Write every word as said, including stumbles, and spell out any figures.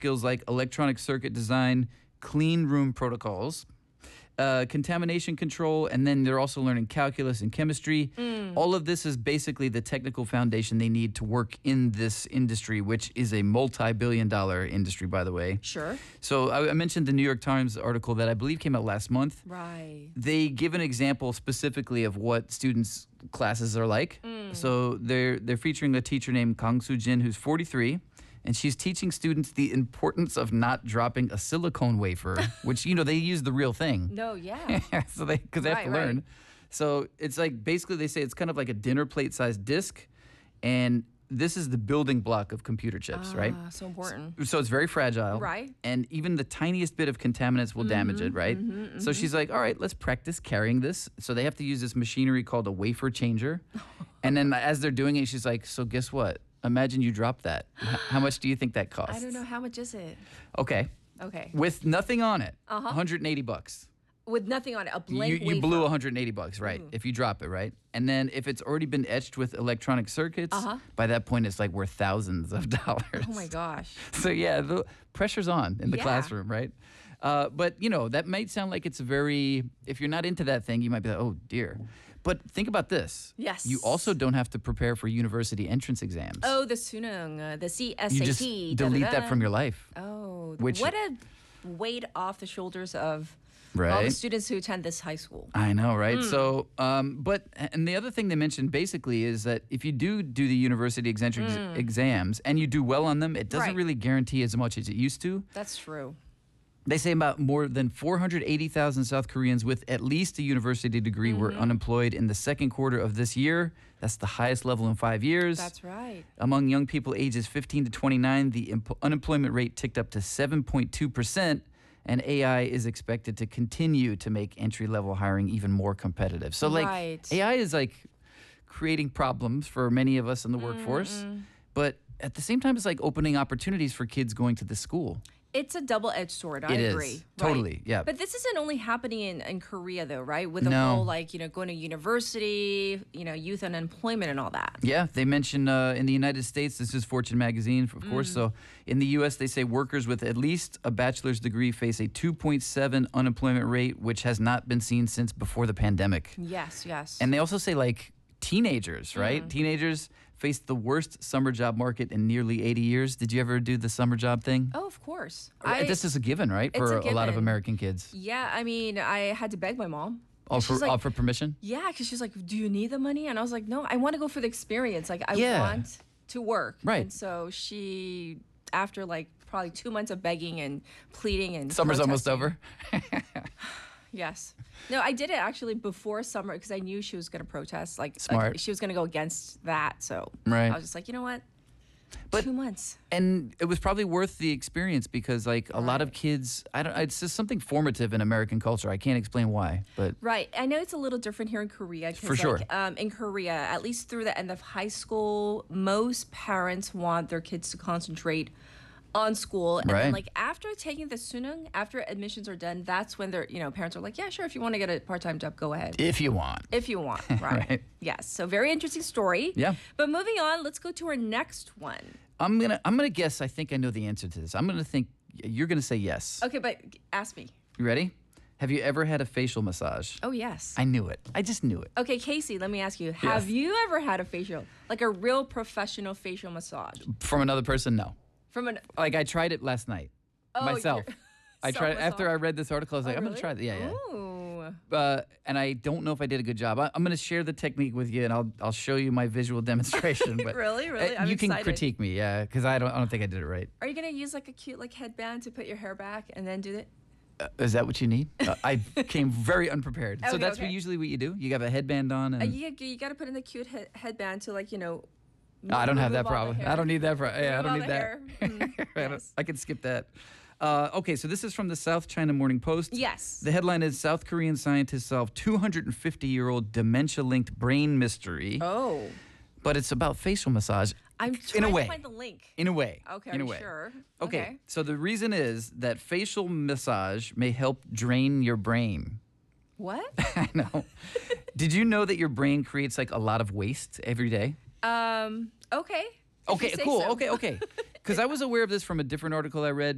skills like electronic circuit design, clean room protocols, uh, contamination control, and then they're also learning calculus and chemistry. Mm. All of this is basically the technical foundation they need to work in this industry, which is a multi-billion dollar industry, by the way. Sure. So I, I mentioned the New York Times article that I believe came out last month. Right. They give an example specifically of what students' classes are like. Mm. So they're they're featuring a teacher named Kang Soo-jin, who's forty-three. And she's teaching students the importance of not dropping a silicone wafer, which, you know, they use the real thing. No, yeah. so they, because they have Right, to learn. right. So it's like, basically they say it's kind of like a dinner plate sized disc. And this is the building block of computer chips, Ah, right? so important. So it's very fragile. Right. And even the tiniest bit of contaminants will damage it, right? mhm, mhm. So she's like, all right, let's practice carrying this. So they have to use this machinery called a wafer changer. And then as they're doing it, she's like, so guess what? Imagine you drop that. H- How much do you think that costs? I don't know. How much is it? Okay. Okay. With nothing on it, Uh-huh. one hundred eighty bucks. With nothing on it, a blank You, you wafer. blew one hundred eighty bucks, right? Ooh. If you drop it, right? And then if it's already been etched with electronic circuits, Uh-huh. by that point it's like worth thousands of dollars. Oh my gosh. So yeah, the pressure's on in the Yeah. classroom, right? Uh, but you know, that might sound like it's a very, if you're not into that thing, you might be like, oh dear. But think about this. Yes. You also don't have to prepare for university entrance exams. Oh, the Sunung, uh, the C S A T. You just delete that from your life. Oh, Which- what a weight off the shoulders of all Right. the students who attend this high school. I know, right? Hmm. So, um, but, and the other thing they mentioned basically is that if you do do the university ex- exams and you do well on them, it doesn't Hmm. Right. really guarantee as much as it used to. That's true. They say about more than four hundred eighty thousand South Koreans with at least a university degree were Mm-hmm. unemployed in the second quarter of this year. That's the highest level in five years. That's right. Among young people ages fifteen to twenty-nine, the imp- unemployment rate ticked up to seven point two percent, and A I is expected to continue to make entry-level hiring even more competitive. So, like, Right. A I is, like, creating problems for many of us in the workforce, but at the same time, it's, like, opening opportunities for kids going to this school. It's a double-edged sword. I It is. agree. Totally, Right. yeah. But this isn't only happening in, in Korea, though, right? With the No. whole, like, you know, going to university, you know, youth unemployment and all that. Yeah, they mention uh, in the United States, this is Fortune magazine, of course. Mm. So in the U S, they say workers with at least a bachelor's degree face a two point seven unemployment rate, which has not been seen since before the pandemic. Yes, yes. And they also say, like, teenagers, right? Mm. Teenagers face the worst summer job market in nearly eighty years. Did you ever do the summer job thing? oh, of course. Uh, this is a given, right? it's For a a, lot of given. American kids. Yeah, I mean, I had to beg my mom. Offer, she's like- offer permission? Yeah, because she's like, do you need the money? And I was like, no, I want to go for the experience. Like, I Yeah. want to work. Right. And so she, after like probably two months of begging and pleading and Summer's almost protesting- over. Yes. No, I did it actually before summer because I knew she was going to protest. Like, Smart. like, she was going to go against that. So Right. I was just like, you know what? But- two months. And it was probably worth the experience because, like, a lot of Right. kids, I don't. It's just something formative in American culture. I can't explain why, but Right. I know it's a little different here in Korea. 'Cause, For sure. Like, um, in Korea, at least through the end of high school, most parents want their kids to concentrate on school. And Right. then, like, after taking the sunung, after admissions are done, that's when they're, you know, parents are like, yeah, sure, if you want to get a part-time job, go ahead. if you want, If you want, right. Right. Yes. So very interesting story. Yeah. But moving on, let's go to our next one. I'm gonna. I'm gonna guess. I think I know the answer to this. I'm gonna think you're gonna say yes. Okay, but ask me. You ready? Have you ever had a facial massage? Oh, yes. I knew it. I just knew it. Okay, Casey, let me ask you. Have Yes. you ever had a facial, like a real professional facial massage? From another person, no. From an Like I tried it last night Oh, myself. you're- I tried after I self-massage? read this article. I was like, Oh, I'm really? gonna try that. Yeah, yeah. Ooh. Uh, and I don't know if I did a good job. I, I'm going to share the technique with you, and I'll I'll show you my visual demonstration. But Really? Really? uh, I'm you can excited. critique me, yeah, because I don't I don't think I did it right. Are you gonna use like a cute like headband to put your hair back and then do it? Uh, is that what you need? Uh, I came very unprepared. so Okay, that's what okay. usually what you do. You have a headband on, and Uh, you you got to put in the cute he- headband to like you know. No, I don't have that remove all the problem. hair. I don't need that. Pro- yeah, I Remove don't all need the that. hair. Mm, I, don't- yes. I can skip that. Uh, okay, so this is from the South China Morning Post. Yes. The headline is South Korean scientists solve two hundred fifty year old dementia linked brain mystery. Oh, But it's about facial massage. I'm In trying a way. to find the link. In a way. Okay, In are a you way. sure? Okay. So the reason is that facial massage may help drain your brain. What? I know. Did you know that your brain creates like a lot of waste every day? um. Okay. If you Okay, say cool. so. Okay, okay. Because I was aware of this from a different article I read.